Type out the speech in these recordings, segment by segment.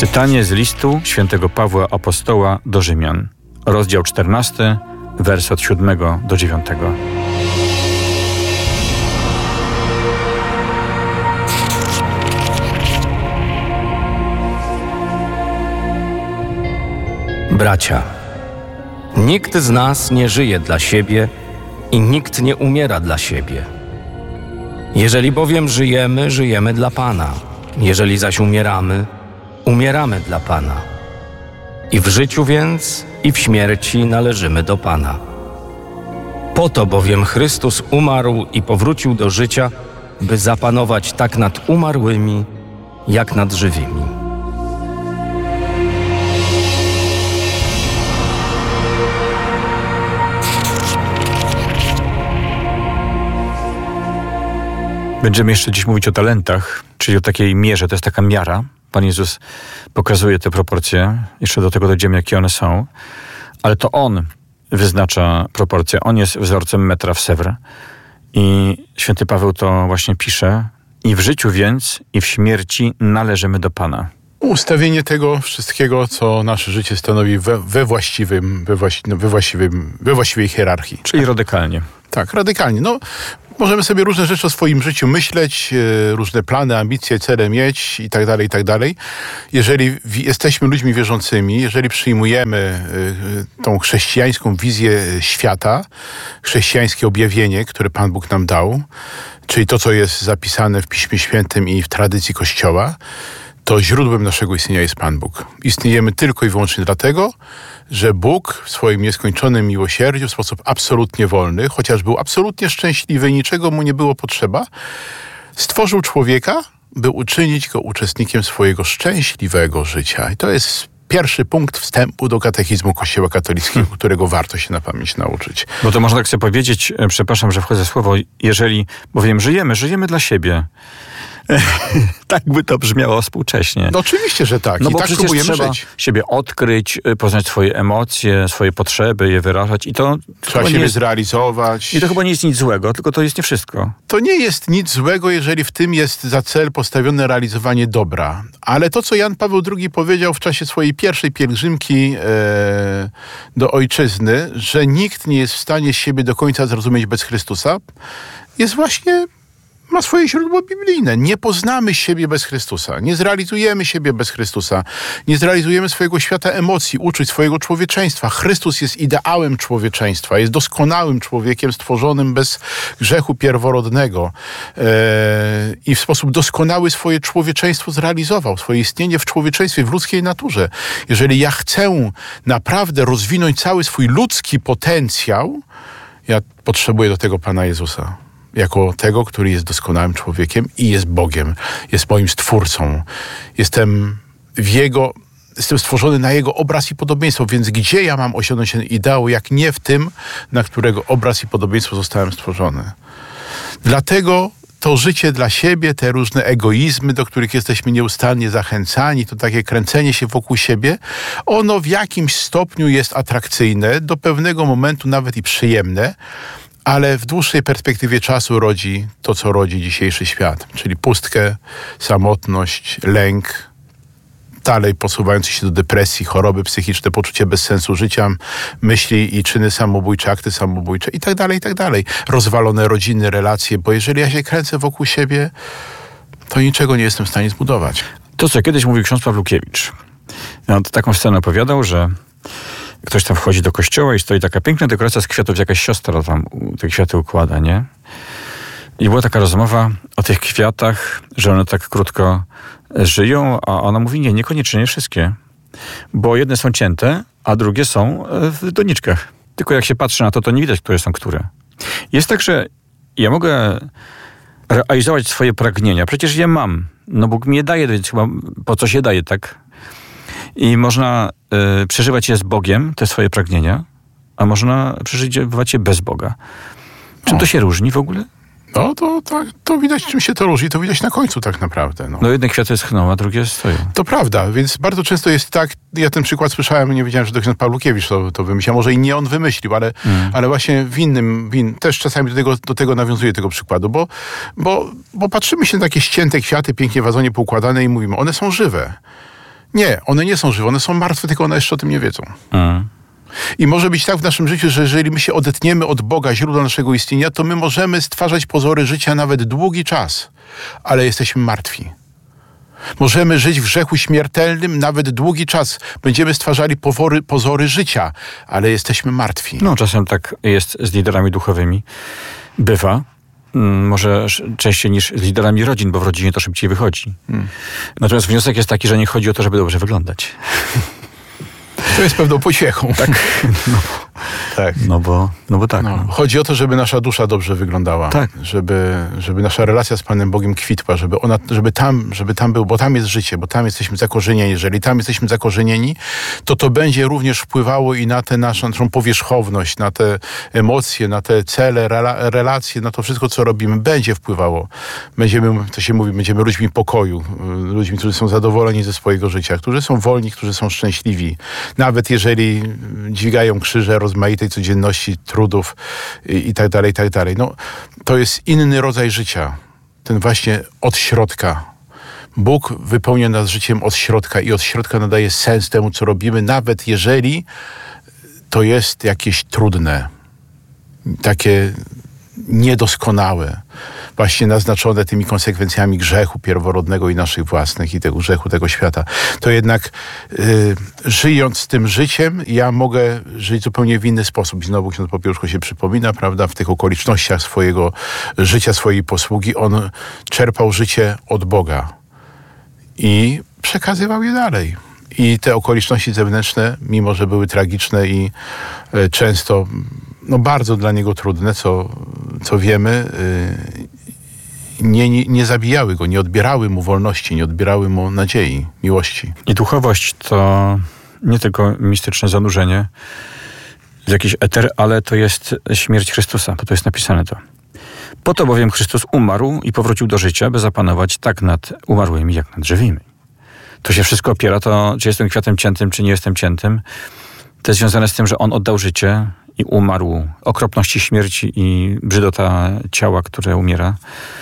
Czytanie z listu świętego Pawła Apostoła do Rzymian, rozdział 14, wers od 7 do 9. Bracia, nikt z nas nie żyje dla siebie i nikt nie umiera dla siebie. Jeżeli bowiem żyjemy, żyjemy dla Pana. Jeżeli zaś umieramy, umieramy dla Pana. I w życiu więc, i w śmierci należymy do Pana. Po to bowiem Chrystus umarł i powrócił do życia, by zapanować tak nad umarłymi, jak nad żywymi. Będziemy jeszcze dziś mówić o talentach, czyli o takiej mierze, to jest taka miara. Pan Jezus pokazuje te proporcje, jeszcze do tego dojdziemy, jakie one są, ale to On wyznacza proporcje. On jest wzorcem metra w Sèvres i święty Paweł to właśnie pisze. I w życiu więc, i w śmierci należymy do Pana. Ustawienie tego wszystkiego, co nasze życie stanowi we właściwej hierarchii. Czyli radykalnie. Tak, radykalnie. Możemy sobie różne rzeczy o swoim życiu myśleć, różne plany, ambicje, cele mieć i tak dalej, i tak dalej. Jeżeli jesteśmy ludźmi wierzącymi, jeżeli przyjmujemy tą chrześcijańską wizję świata, chrześcijańskie objawienie, które Pan Bóg nam dał, czyli to, co jest zapisane w Piśmie Świętym i w tradycji Kościoła, to źródłem naszego istnienia jest Pan Bóg. Istniejemy tylko i wyłącznie dlatego, że Bóg w swoim nieskończonym miłosierdziu w sposób absolutnie wolny, chociaż był absolutnie szczęśliwy i niczego mu nie było potrzeba, stworzył człowieka, by uczynić go uczestnikiem swojego szczęśliwego życia. I to jest pierwszy punkt wstępu do katechizmu Kościoła katolickiego, którego warto się na pamięć nauczyć. Bo to można tak sobie powiedzieć, przepraszam, że wchodzę w słowo, jeżeli bowiem żyjemy dla siebie. Tak by to brzmiało współcześnie. No oczywiście, że tak. No i bo tak przecież próbujemy trzeba żyć. siebie odkryć, poznać swoje emocje, swoje potrzeby, je wyrażać i to Trzeba siebie zrealizować. I to chyba nie jest nic złego, tylko to jest nie wszystko. To nie jest nic złego, jeżeli w tym jest za cel postawione realizowanie dobra. Ale to, co Jan Paweł II powiedział w czasie swojej pierwszej pielgrzymki do ojczyzny, że nikt nie jest w stanie siebie do końca zrozumieć bez Chrystusa, jest właśnie... ma swoje źródło biblijne. Nie poznamy siebie bez Chrystusa. Nie zrealizujemy siebie bez Chrystusa. Nie zrealizujemy swojego świata emocji, uczuć, swojego człowieczeństwa. Chrystus jest ideałem człowieczeństwa. Jest doskonałym człowiekiem stworzonym bez grzechu pierworodnego. I w sposób doskonały swoje człowieczeństwo zrealizował. Swoje istnienie w człowieczeństwie, w ludzkiej naturze. Jeżeli ja chcę naprawdę rozwinąć cały swój ludzki potencjał, ja potrzebuję do tego Pana Jezusa. Jako tego, który jest doskonałym człowiekiem i jest Bogiem, jest moim Stwórcą. Jestem stworzony na Jego obraz i podobieństwo, więc gdzie ja mam osiągnąć ten ideał, jak nie w tym, na którego obraz i podobieństwo zostałem stworzony. Dlatego to życie dla siebie, te różne egoizmy, do których jesteśmy nieustannie zachęcani, to takie kręcenie się wokół siebie, ono w jakimś stopniu jest atrakcyjne, do pewnego momentu nawet i przyjemne, ale w dłuższej perspektywie czasu rodzi to, co rodzi dzisiejszy świat, czyli pustkę, samotność, lęk, dalej posuwający się do depresji, choroby psychiczne, poczucie bezsensu życia, myśli i czyny samobójcze, akty samobójcze i tak dalej, rozwalone rodziny, relacje, bo jeżeli ja się kręcę wokół siebie, to niczego nie jestem w stanie zbudować. To, co kiedyś mówił ksiądz Pawlukiewicz, on taką scenę opowiadał, że ktoś tam wchodzi do kościoła i stoi taka piękna dekoracja z kwiatów, jakaś siostra tam te kwiaty układa, nie? I była taka rozmowa o tych kwiatach, że one tak krótko żyją, a ona mówi, niekoniecznie wszystkie. Bo jedne są cięte, a drugie są w doniczkach. Tylko jak się patrzy na to, to nie widać, które są które. Jest tak, że ja mogę realizować swoje pragnienia. Przecież je mam. No Bóg mi je daje, więc chyba po co się daje, tak? I można przeżywać je z Bogiem, te swoje pragnienia, a można przeżywać je bez Boga. Czym to się różni w ogóle? No to widać, czym się to różni, to widać na końcu tak naprawdę. No jedne kwiaty schną, a drugie stoją. To prawda, więc bardzo często jest tak, ja ten przykład słyszałem, nie wiedziałem, że to ksiądz Pawlukiewicz to wymyślił, może i nie on wymyślił, ale właśnie też czasami do tego nawiązuję tego przykładu, bo patrzymy się na takie ścięte kwiaty, pięknie w wazonie poukładane i mówimy, one są żywe. Nie, one nie są żywe, one są martwe, tylko one jeszcze o tym nie wiedzą. I może być tak w naszym życiu, że jeżeli my się odetniemy od Boga, źródła naszego istnienia, to my możemy stwarzać pozory życia nawet długi czas, ale jesteśmy martwi. Możemy żyć w grzechu śmiertelnym nawet długi czas. Będziemy stwarzali pozory życia, ale jesteśmy martwi. No, czasem tak jest z liderami duchowymi. Bywa. Może częściej niż z liderami rodzin, bo w rodzinie to szybciej wychodzi. Natomiast wniosek jest taki, że nie chodzi o to, żeby dobrze wyglądać. To jest pewną pociechą. Tak. Tak. No bo tak. No. Chodzi o to, żeby nasza dusza dobrze wyglądała. Tak. Żeby nasza relacja z Panem Bogiem kwitła, żeby tam był, bo tam jest życie, bo tam jesteśmy zakorzenieni. Jeżeli tam jesteśmy zakorzenieni, to będzie również wpływało i na tę naszą powierzchowność, na te emocje, na te cele, relacje, na to wszystko, co robimy, będzie wpływało. Będziemy ludźmi pokoju, ludźmi, którzy są zadowoleni ze swojego życia, którzy są wolni, którzy są szczęśliwi. Nawet jeżeli dźwigają krzyże rozmaitej codzienności, trudów i tak dalej, i tak dalej. No, to jest inny rodzaj życia. Ten właśnie od środka. Bóg wypełnia nas życiem od środka i od środka nadaje sens temu, co robimy, nawet jeżeli to jest jakieś trudne, takie niedoskonałe, właśnie naznaczone tymi konsekwencjami grzechu pierworodnego i naszych własnych i tego grzechu tego świata. To jednak żyjąc tym życiem, ja mogę żyć zupełnie w inny sposób. I znowu ksiądz Popiełuszko się przypomina, prawda, w tych okolicznościach swojego życia, swojej posługi, on czerpał życie od Boga i przekazywał je dalej. I te okoliczności zewnętrzne, mimo że były tragiczne i często bardzo dla niego trudne, co wiemy, nie zabijały go, nie odbierały mu wolności, nie odbierały mu nadziei, miłości. I duchowość to nie tylko mistyczne zanurzenie w jakiś eter, ale to jest śmierć Chrystusa, bo to jest napisane to. Po to bowiem Chrystus umarł i powrócił do życia, by zapanować tak nad umarłymi, jak nad żywymi. To się wszystko opiera, to czy jestem kwiatem ciętym, czy nie jestem ciętym. To jest związane z tym, że On oddał życie i umarł. Okropności śmierci i brzydota ciała, które umiera,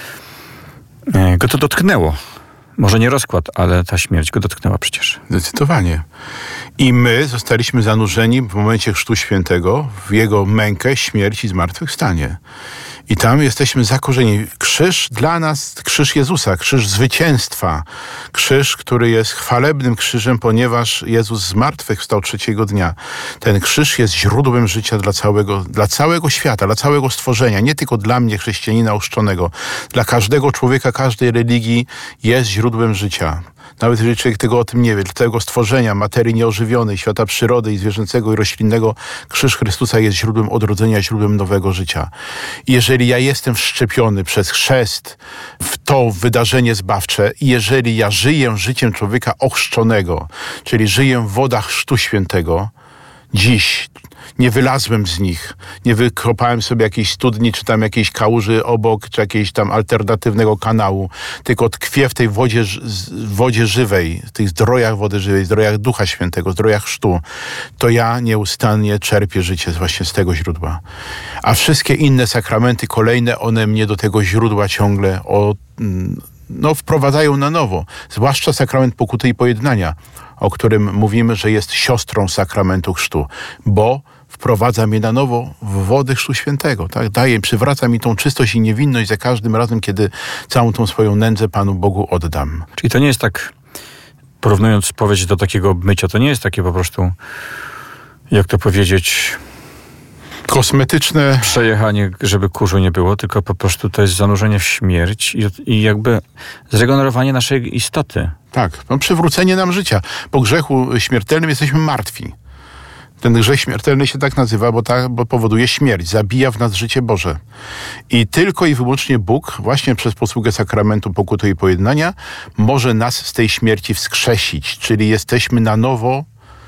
go to dotknęło. Może nie rozkład, ale ta śmierć go dotknęła przecież. Zdecydowanie. I my zostaliśmy zanurzeni w momencie Chrztu Świętego w Jego mękę, śmierć i zmartwychwstanie. I tam jesteśmy zakorzenieni. Krzyż dla nas, krzyż Jezusa, krzyż zwycięstwa. Krzyż, który jest chwalebnym krzyżem, ponieważ Jezus zmartwychwstał trzeciego dnia. Ten krzyż jest źródłem życia dla całego świata, dla całego stworzenia. Nie tylko dla mnie, chrześcijanina ochrzczonego. Dla każdego człowieka, każdej religii jest źródłem życia. Nawet jeżeli człowiek tego o tym nie wie, dla tego stworzenia, materii nieożywionej, świata przyrody i zwierzęcego i roślinnego, krzyż Chrystusa jest źródłem odrodzenia, źródłem nowego życia. I jeżeli ja jestem wszczepiony przez chrzest w to wydarzenie zbawcze i jeżeli ja żyję życiem człowieka ochrzczonego, czyli żyję w wodach Chrztu Świętego, dziś nie wylazłem z nich, nie wykopałem sobie jakiejś studni, czy tam jakiejś kałuży obok, czy jakiegoś tam alternatywnego kanału, tylko tkwię w tej wodzie żywej, w tych zdrojach wody żywej, zdrojach Ducha Świętego, zdrojach chrztu, to ja nieustannie czerpię życie właśnie z tego źródła. A wszystkie inne sakramenty kolejne, one mnie do tego źródła ciągle wprowadzają na nowo. Zwłaszcza sakrament pokuty i pojednania, o którym mówimy, że jest siostrą sakramentu chrztu, bo wprowadza mnie na nowo w wody Chrztu Świętego. Tak? Przywraca mi tą czystość i niewinność za każdym razem, kiedy całą tą swoją nędzę Panu Bogu oddam. Czyli to nie jest tak, porównując spowiedź do takiego obmycia, to nie jest takie po prostu, jak to powiedzieć, kosmetyczne przejechanie, żeby kurzu nie było, tylko po prostu to jest zanurzenie w śmierć i jakby zregenerowanie naszej istoty. Tak, przywrócenie nam życia. Po grzechu śmiertelnym jesteśmy martwi. Ten grzech śmiertelny się tak nazywa, bo powoduje śmierć, zabija w nas życie Boże. I tylko i wyłącznie Bóg, właśnie przez posługę sakramentu pokuty i pojednania, może nas z tej śmierci wskrzesić, czyli jesteśmy na nowo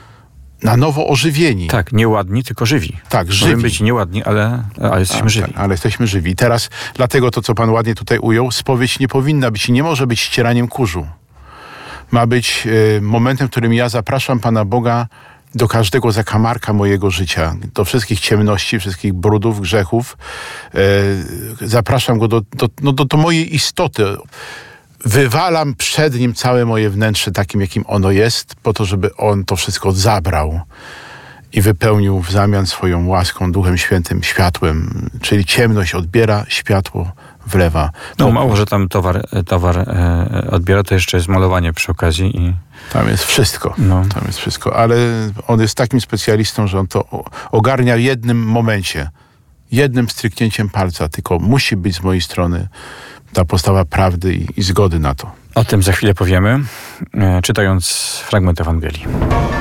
ożywieni. Tak, nieładni, tylko żywi. Tak, żywi. Możemy być nieładni, ale jesteśmy żywi. Tak, ale jesteśmy żywi. Teraz, dlatego to, co Pan ładnie tutaj ujął, spowiedź nie powinna być, nie może być ścieraniem kurzu. Ma być momentem, w którym ja zapraszam Pana Boga do każdego zakamarka mojego życia, do wszystkich ciemności, wszystkich brudów, grzechów. Zapraszam Go do mojej istoty. wywalam przed nim całe moje wnętrze takim, jakim ono jest, po to, żeby on to wszystko zabrał i wypełnił w zamian swoją łaską, Duchem Świętym, światłem. Czyli ciemność odbiera, światło wlewa. No mało, że tam towar odbiera, to jeszcze jest malowanie przy okazji. I tam jest wszystko. No. Tam jest wszystko. Ale on jest takim specjalistą, że on to ogarnia w jednym momencie. Jednym stryknięciem palca. Tylko musi być z mojej strony ta postawa prawdy i zgody na to. O tym za chwilę powiemy, czytając fragment Ewangelii.